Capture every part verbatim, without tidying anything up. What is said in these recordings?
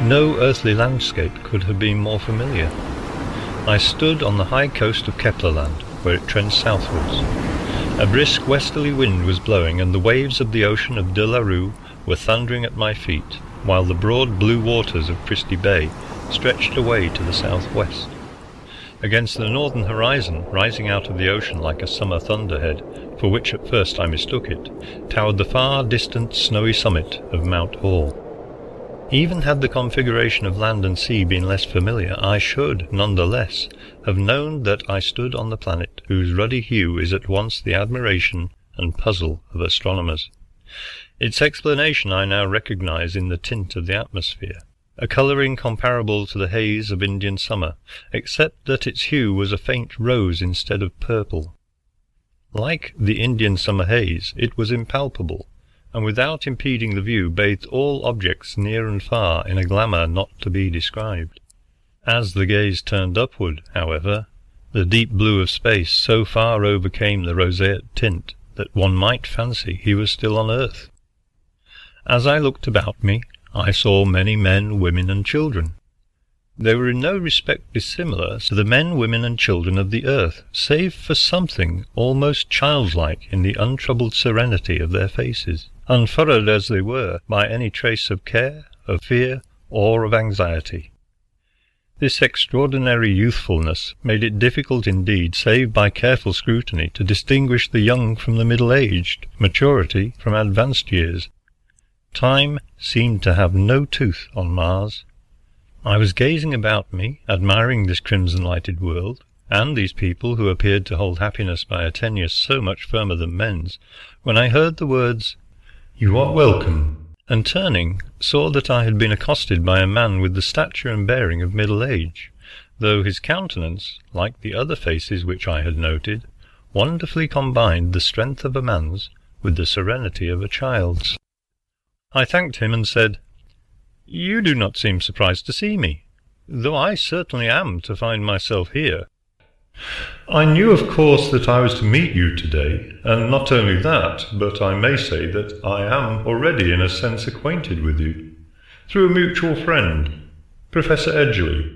No earthly landscape could have been more familiar. I stood on the high coast of Keplerland, where it trends southwards. A brisk westerly wind was blowing, and the waves of the ocean of De La Rue were thundering at my feet, while the broad blue waters of Christie Bay stretched away to the southwest. Against the northern horizon, rising out of the ocean like a summer thunderhead, for which at first I mistook it, towered the far distant snowy summit of Mount Hall. Even had the configuration of land and sea been less familiar, I should, none the less, have known that I stood on the planet whose ruddy hue is at once the admiration and puzzle of astronomers. Its explanation I now recognize in the tint of the atmosphere, a colouring comparable to the haze of Indian summer, except that its hue was a faint rose instead of purple. Like the Indian summer haze, it was impalpable, and without impeding the view bathed all objects near and far in a glamour not to be described. As the gaze turned upward, however, the deep blue of space so far overcame the roseate tint that one might fancy he was still on earth. As I looked about me, I saw many men, women, and children. They were in no respect dissimilar to the men, women, and children of the earth, save for something almost childlike in the untroubled serenity of their faces, unfurrowed as they were by any trace of care, of fear, or of anxiety. This extraordinary youthfulness made it difficult indeed, save by careful scrutiny, to distinguish the young from the middle-aged, maturity from advanced years. Time seemed to have no tooth on Mars. I was gazing about me, admiring this crimson-lighted world, and these people who appeared to hold happiness by a tenure so much firmer than men's, when I heard the words, "You are welcome," and turning, saw that I had been accosted by a man with the stature and bearing of middle age, though his countenance, like the other faces which I had noted, wonderfully combined the strength of a man's with the serenity of a child's. I thanked him and said, "You do not seem surprised to see me, though I certainly am to find myself here." "I knew, of course, that I was to meet you today, and not only that, but I may say that I am already in a sense acquainted with you, through a mutual friend, Professor Edgerly.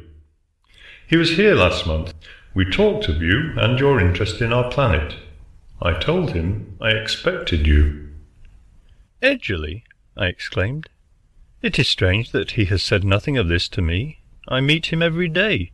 He was here last month. We talked of you and your interest in our planet. I told him I expected you." "Edgerly?" I exclaimed. "It is strange that he has said nothing of this to me. I meet him every day."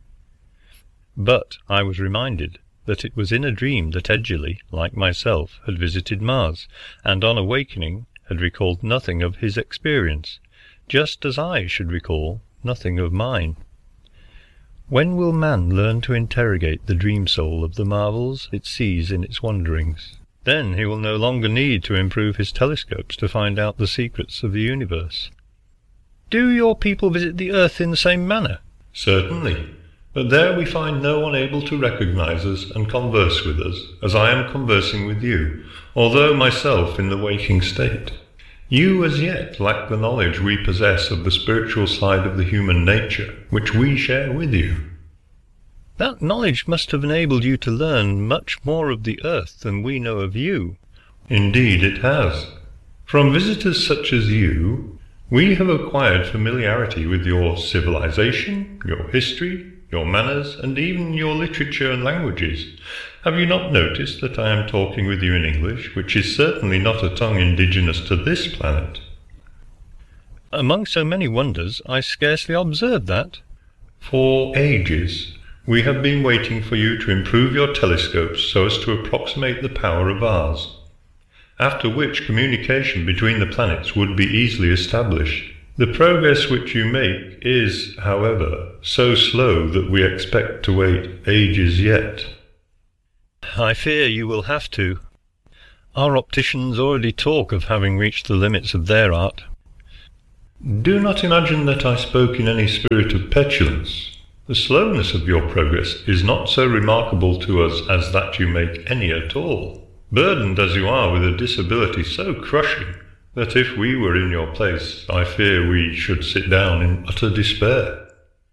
But I was reminded that it was in a dream that Edgerly, like myself, had visited Mars, and on awakening had recalled nothing of his experience, just as I should recall nothing of mine. When will man learn to interrogate the dream soul of the marvels it sees in its wanderings? Then he will no longer need to improve his telescopes to find out the secrets of the universe. "Do your people visit the earth in the same manner?" "Certainly, but there we find no one able to recognize us and converse with us, as I am conversing with you, although myself in the waking state. You as yet lack the knowledge we possess of the spiritual side of the human nature, which we share with you." "That knowledge must have enabled you to learn much more of the earth than we know of you." "Indeed it has. From visitors such as you, we have acquired familiarity with your civilization, your history, your manners, and even your literature and languages. Have you not noticed that I am talking with you in English, which is certainly not a tongue indigenous to this planet?" "Among so many wonders, I scarcely observed that." "For ages we have been waiting for you to improve your telescopes so as to approximate the power of ours, after which communication between the planets would be easily established. The progress which you make is, however, so slow that we expect to wait ages yet." "I fear you will have to. Our opticians already talk of having reached the limits of their art." "Do not imagine that I spoke in any spirit of petulance. The slowness of your progress is not so remarkable to us as that you make any at all, burdened as you are with a disability so crushing that if we were in your place, I fear we should sit down in utter despair."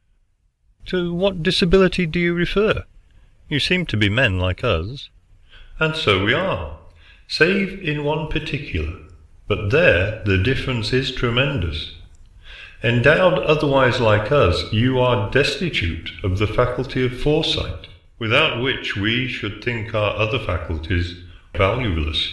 "To what disability do you refer? You seem to be men like us." "And so we are, save in one particular, but there the difference is tremendous. Endowed otherwise like us, you are destitute of the faculty of foresight, without which we should think our other faculties valueless.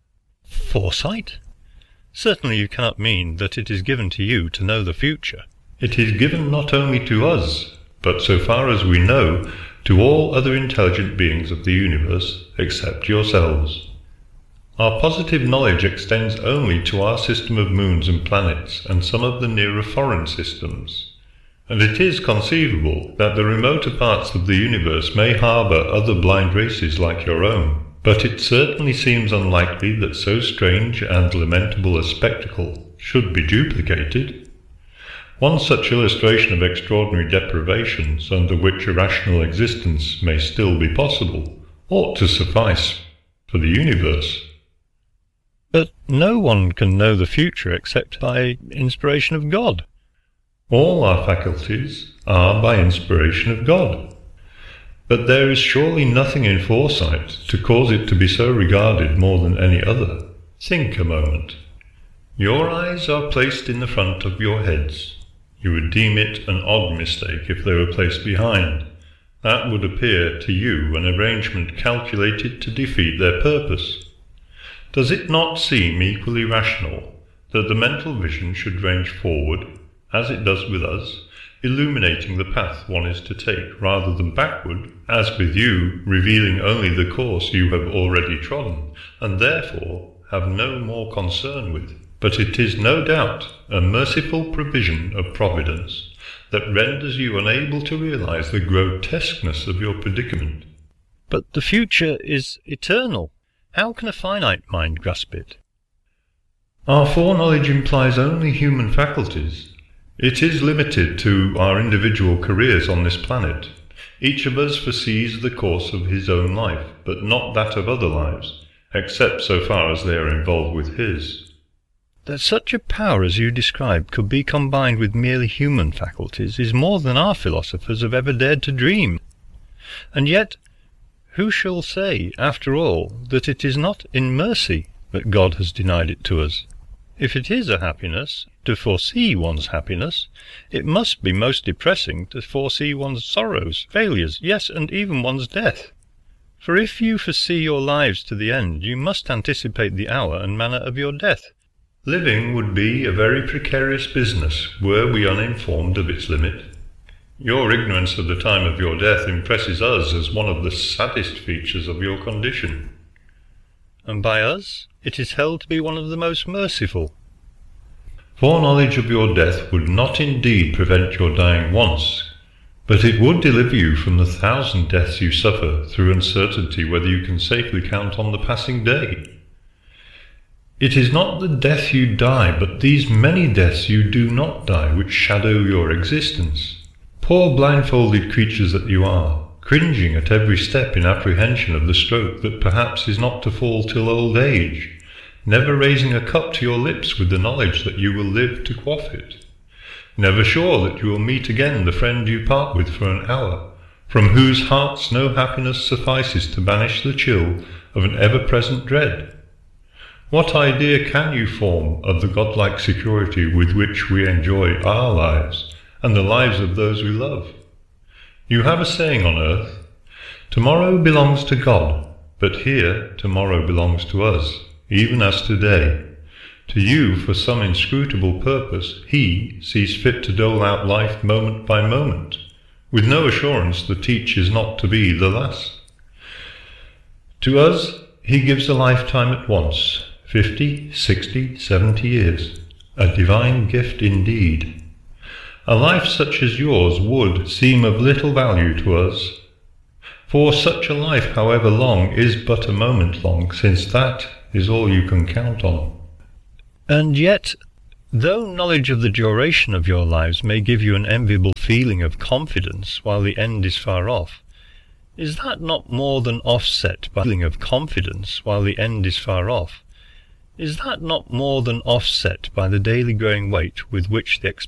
Foresight? Certainly you cannot mean that it is given to you to know the future. It is given not only to us, but so far as we know, to all other intelligent beings of the universe, except yourselves. Our positive knowledge extends only to our system of moons and planets and some of the nearer foreign systems, and it is conceivable that the remoter parts of the universe may harbour other blind races like your own, but it certainly seems unlikely that so strange and lamentable a spectacle should be duplicated. One such illustration of extraordinary deprivations under which a rational existence may still be possible ought to suffice for the universe. But no one can know the future except by inspiration of God. All our faculties are by inspiration of God. But there is surely nothing in foresight to cause it to be so regarded more than any other. Think a moment. Your eyes are placed in the front of your heads. You would deem it an odd mistake if they were placed behind. That would appear to you an arrangement calculated to defeat their purpose. Does it not seem equally rational that the mental vision should range forward, as it does with us, illuminating the path one is to take rather than backward, as with you, revealing only the course you have already trodden, and therefore have no more concern with? But it is no doubt a merciful provision of Providence that renders you unable to realize the grotesqueness of your predicament. But the future is eternal. How can a finite mind grasp it? Our foreknowledge implies only human faculties. It is limited to our individual careers on this planet. Each of us foresees the course of his own life, but not that of other lives, except so far as they are involved with his. That such a power as you describe could be combined with merely human faculties is more than our philosophers have ever dared to dream. And yet, who shall say, after all, that it is not in mercy that God has denied it to us? If it is a happiness to foresee one's happiness, it must be most depressing to foresee one's sorrows, failures, yes, and even one's death. For if you foresee your lives to the end, you must anticipate the hour and manner of your death. Living would be a very precarious business were we uninformed of its limit. Your ignorance of the time of your death impresses us as one of the saddest features of your condition. And by us it is held to be one of the most merciful. Foreknowledge of your death would not indeed prevent your dying once, but it would deliver you from the thousand deaths you suffer through uncertainty whether you can safely count on the passing day. It is not the death you die, but these many deaths you do not die, which shadow your existence. Poor blindfolded creatures that you are, cringing at every step in apprehension of the stroke that perhaps is not to fall till old age, never raising a cup to your lips with the knowledge that you will live to quaff it, never sure that you will meet again the friend you part with for an hour, from whose hearts no happiness suffices to banish the chill of an ever-present dread. What idea can you form of the godlike security with which we enjoy our lives and the lives of those we love? You have a saying on earth, tomorrow belongs to God, but here tomorrow belongs to us, even as today. To you, for some inscrutable purpose, he sees fit to dole out life moment by moment, with no assurance that each is not to be the last. To us, he gives a lifetime at once, fifty, sixty, seventy years, a divine gift indeed. A life such as yours would seem of little value to us, for such a life, however long, is but a moment long, since that is all you can count on. And yet, though knowledge of the duration of your lives may give you an enviable feeling of confidence while the end is far off, is that not more than offset by the feeling of confidence while the end is far off? Is that not more than offset by the daily growing weight with which the